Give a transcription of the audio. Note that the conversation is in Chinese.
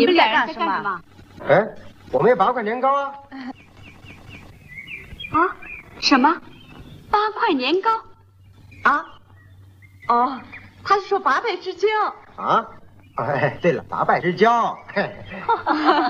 你们俩人在干什么？ 哎，我们也8块年糕啊。 啊？什么？8块年糕？ 啊？哦，他是说8拜之交。 啊？哎，对了，8拜之交。嘿